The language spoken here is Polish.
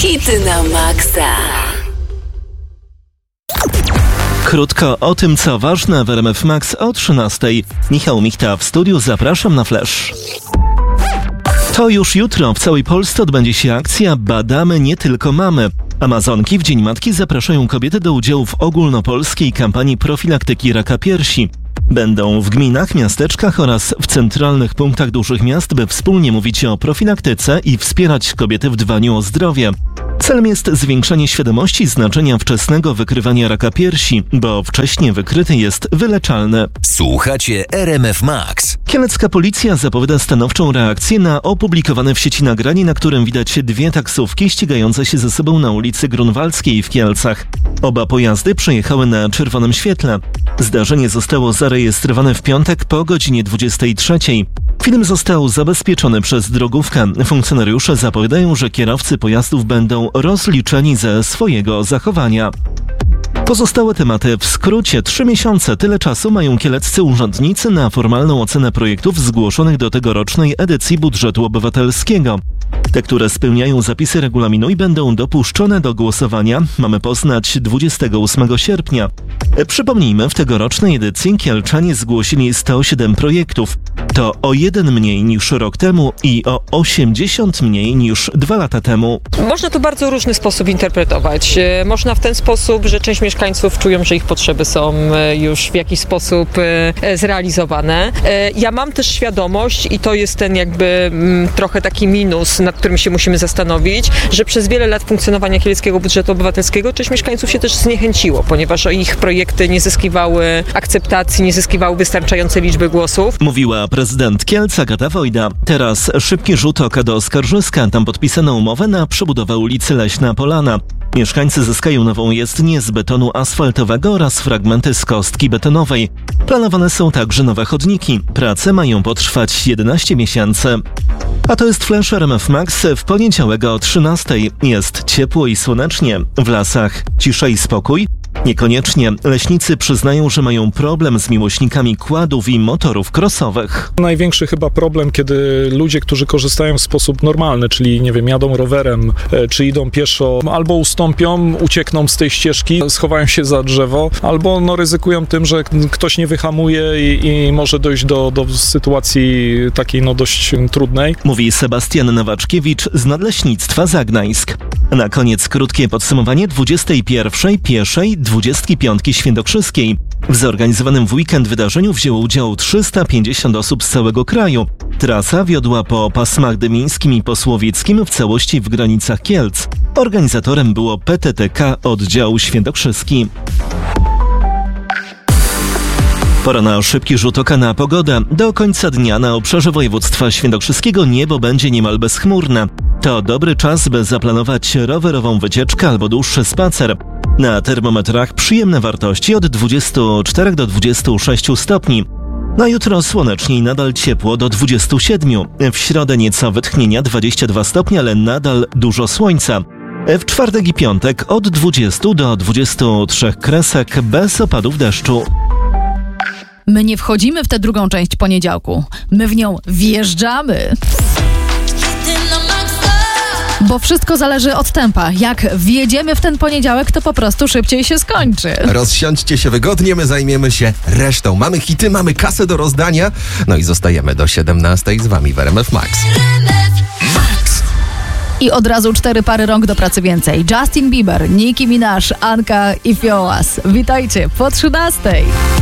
Hity na maksa. Krótko o tym, co ważne w RMF Max o 13:00. Michał Michta w studiu, zapraszam na Flash. To już jutro w całej Polsce odbędzie się akcja Badamy nie tylko mamy. Amazonki w Dzień Matki zapraszają kobiety do udziału w ogólnopolskiej kampanii profilaktyki raka piersi. Będą w gminach, miasteczkach oraz w centralnych punktach dużych miast, by wspólnie mówić o profilaktyce i wspierać kobiety w dbaniu o zdrowie. Celem jest zwiększenie świadomości znaczenia wczesnego wykrywania raka piersi, bo wcześnie wykryty jest wyleczalny. Słuchacie RMF Max. Kielecka policja zapowiada stanowczą reakcję na opublikowane w sieci nagranie, na którym widać dwie taksówki ścigające się ze sobą na ulicy Grunwaldzkiej w Kielcach. Oba pojazdy przejechały na czerwonym świetle. Zdarzenie zostało zarejestrowane w piątek po godzinie 23:00. Film został zabezpieczony przez drogówkę. Funkcjonariusze zapowiadają, że kierowcy pojazdów będą rozliczeni ze swojego zachowania. Pozostałe tematy w skrócie. 3 miesiące. Tyle czasu mają kieleccy urzędnicy na formalną ocenę projektów zgłoszonych do tegorocznej edycji budżetu obywatelskiego. Te, które spełniają zapisy regulaminu i będą dopuszczone do głosowania, mamy poznać 28 sierpnia. Przypomnijmy, w tegorocznej edycji kielczanie zgłosili 107 projektów. To o 1 mniej niż rok temu i o 80 mniej niż 2 lata temu. Można to bardzo różny sposób interpretować. Można w ten sposób, że część mieszkańców czują, że ich potrzeby są już w jakiś sposób zrealizowane. Ja mam też świadomość i to jest ten jakby trochę taki minus, nad którym się musimy zastanowić, że przez wiele lat funkcjonowania kieleckiego budżetu obywatelskiego część mieszkańców się też zniechęciło, ponieważ ich projekty nie zyskiwały akceptacji, nie zyskiwały wystarczającej liczby głosów. Mówiła prezydent Kielc Agata Wojda. Teraz szybki rzut oka do Skarżyska. Tam podpisano umowę na przebudowę ulicy Leśna Polana. Mieszkańcy zyskają nową jezdnię z betonu asfaltowego oraz fragmenty z kostki betonowej. Planowane są także nowe chodniki. Prace mają potrwać 11 miesięcy. A to jest Flash RMF Max w poniedziałek o 13:00. Jest ciepło i słonecznie. W lasach cisza i spokój. Niekoniecznie. Leśnicy przyznają, że mają problem z miłośnikami kładów i motorów crossowych. Największy chyba problem, kiedy ludzie, którzy korzystają w sposób normalny, czyli nie wiem, jadą rowerem, czy idą pieszo, albo ustąpią, uciekną z tej ścieżki, schowają się za drzewo, albo ryzykują tym, że ktoś nie wyhamuje i może dojść do sytuacji takiej dość trudnej. Mówi Sebastian Nowaczkiewicz z Nadleśnictwa Zagnańsk. Na koniec krótkie podsumowanie 21. pieszej 25. świętokrzyskiej. W zorganizowanym w weekend wydarzeniu wzięło udział 350 osób z całego kraju. Trasa wiodła po pasmach dymińskim i posłowieckim, w całości w granicach Kielc. Organizatorem było PTTK Oddział Świętokrzyski. Pora na szybki rzut oka na pogodę. Do końca dnia na obszarze województwa świętokrzyskiego niebo będzie niemal bezchmurne. To dobry czas, by zaplanować rowerową wycieczkę albo dłuższy spacer. Na termometrach przyjemne wartości od 24 do 26 stopni. Na jutro słonecznie i nadal ciepło do 27. W środę nieco wytchnienia 22 stopnie, ale nadal dużo słońca. W czwartek i piątek od 20 do 23 kresek bez opadów deszczu. My nie wchodzimy w tę drugą część poniedziałku. My w nią wjeżdżamy. Bo wszystko zależy od tempa. Jak wjedziemy w ten poniedziałek, to po prostu szybciej się skończy. Rozsiądźcie się wygodnie, my zajmiemy się resztą. Mamy hity, mamy kasę do rozdania. No i zostajemy do 17:00 z wami w RMF Max. I od razu 4 pary rąk do pracy więcej. Justin Bieber, Nicki Minaj, Anka i Fiołas. Witajcie po 13:00.